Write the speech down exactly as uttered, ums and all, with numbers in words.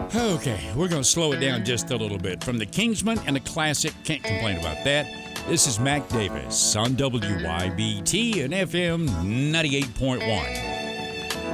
Okay, we're going to slow it down just a little bit. From the Kingsmen and a classic, can't complain about that. This is Mac Davis on W Y B T and F M ninety-eight point one.